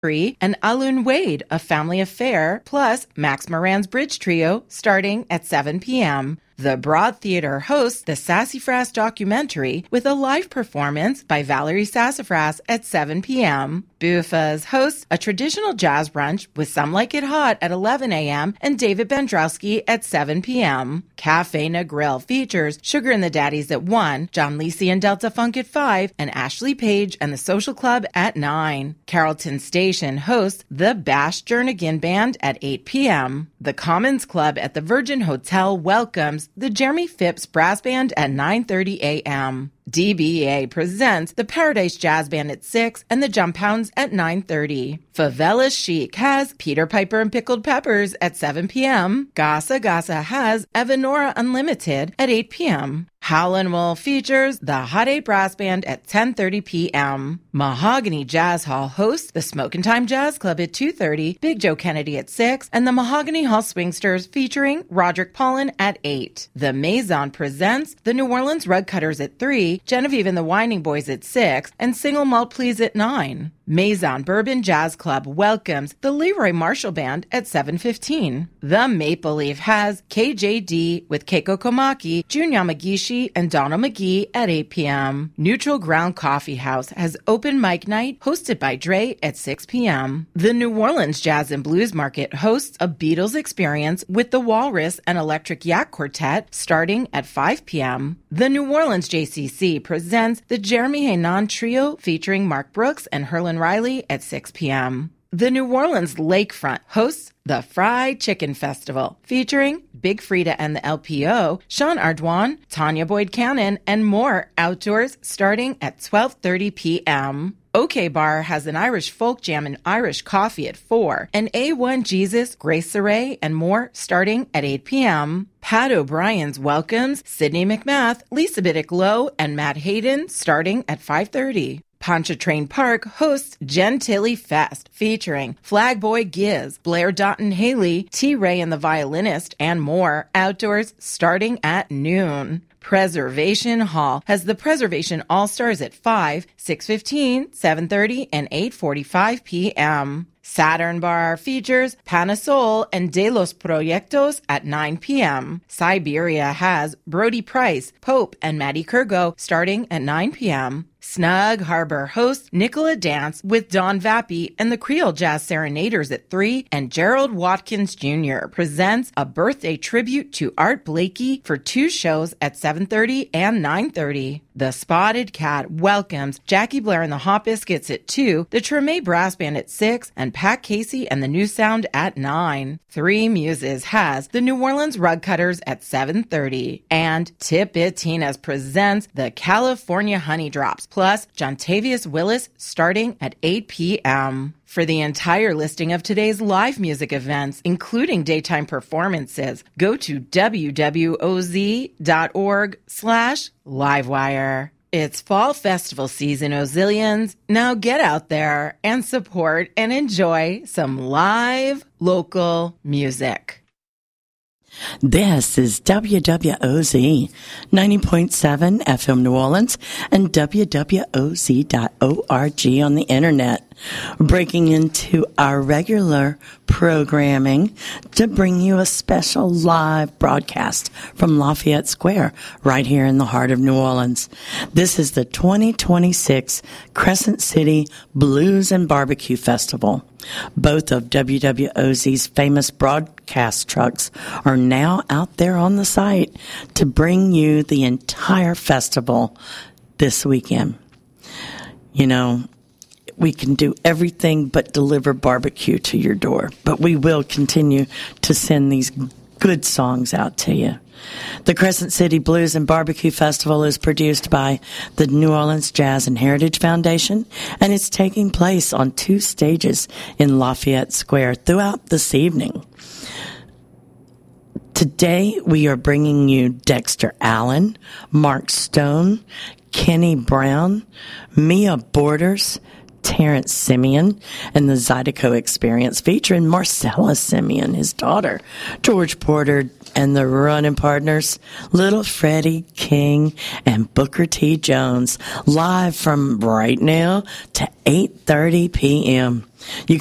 and Alun Wade, A Family Affair, plus Max Moran's Bridge Trio, starting at 7 p.m. The Broad Theater hosts the Sassafras documentary with a live performance by Valerie Sassafras at 7 p.m. Buffa's hosts a traditional jazz brunch with Some Like It Hot at 11 a.m. and David Bandrowski at 7 p.m. Cafe Negril features Sugar and the Daddies at 1, John Lisi and Delta Funk at 5, and Ashley Page and the Social Club at 9. Carrollton Station hosts the Bash Jernigan Band at 8 p.m. The Commons Club at the Virgin Hotel welcomes the Jeremy Phipps Brass Band at 9:30 a.m. DBA presents the Paradise Jazz Band at 6 and the Jump Hounds at 9:30. Favela Chic has Peter Piper and Pickled Peppers at 7 p.m. Gasa Gasa has Evanora Unlimited at 8 p.m. Howlin' Wolf features the Hot 8 Brass Band at 10:30 p.m. Mahogany Jazz Hall hosts the Smokin' Time Jazz Club at 2:30, Big Joe Kennedy at 6, and the Mahogany Hall Swingsters featuring Roderick Paulin at 8. The Maison presents the New Orleans Rug Cutters at 3, Genevieve and the Winding Boys at 6, and Single Malt Please at 9. Maison Bourbon Jazz Club welcomes the Leroy Marshall Band at 7:15. The Maple Leaf has KJD with Keiko Komaki, Jun Yamagishi, and Donald McGee at 8 p.m. Neutral Ground Coffee House has open mic night hosted by Dre at 6 p.m. The New Orleans Jazz and Blues Market hosts a Beatles experience with the Walrus and Electric Yak Quartet starting at 5 p.m. The New Orleans JCC presents the Jeremy Henan Trio featuring Mark Brooks and Herlin Riley at 6 p.m. The New Orleans Lakefront hosts the Fried Chicken Festival featuring Big Frida and the LPO, Sean Ardwan, Tanya Boyd Cannon, and more outdoors starting at 12:30 p.m. OK Bar has an Irish folk jam and Irish coffee at 4, and A1 Jesus, Grace Saray, and more starting at 8 p.m. Pat O'Brien's welcomes Sydney McMath, Lisa Biddick Lowe, and Matt Hayden starting at 5:30. Pontchartrain Park hosts Gentilly Fest featuring Flagboy Giz, Blair Doughton Haley, T. Ray and the Violinist, and more outdoors starting at noon. Preservation Hall has the Preservation All-Stars at 5, 6:15, 7:30, and 8:45 p.m. Saturn Bar features Panasol and De Los Proyectos at 9 p.m. Siberia has Brody Price, Pope, and Maddie Kurgo starting at 9 p.m. Snug Harbor hosts Nicola Dance with Don Vappy and the Creole Jazz Serenaders at 3, and Gerald Watkins Jr. presents a birthday tribute to Art Blakey for 2 shows at 7:30 and 9:30. The Spotted Cat welcomes Jackie Blair and the Hot Biscuits at 2, the Treme Brass Band at 6, and Pat Casey and the New Sound at 9. Three Muses has the New Orleans Rug Cutters at 7:30, and Tipitinas presents the California Honey Drops, plus Jontavius Willis starting at 8 p.m. For the entire listing of today's live music events, including daytime performances, go to wwoz.org/livewire. It's fall festival season, Ozillions. Now get out there and support and enjoy some live local music. This is WWOZ 90.7 FM New Orleans and WWOZ.org on the internet. Breaking into our regular programming to bring you a special live broadcast from Lafayette Square right here in the heart of New Orleans. This is the 2026 Crescent City Blues and Barbecue Festival. Both of WWOZ's famous broadcast trucks are now out there on the site to bring you the entire festival this weekend. You know, we can do everything but deliver barbecue to your door, but we will continue to send these good songs out to you. The Crescent City Blues and Barbecue Festival is produced by the New Orleans Jazz and Heritage Foundation, and it's taking place on 2 stages in Lafayette Square throughout this evening. Today, we are bringing you Dexter Allen, Mark Stone, Kenny Brown, Mia Borders, Terrence Simeon, and the Zydeco Experience featuring Marcella Simeon, his daughter, George Porter, and the running partners, Little Freddie King and Booker T. Jones, live from right now to 8:30 p.m. You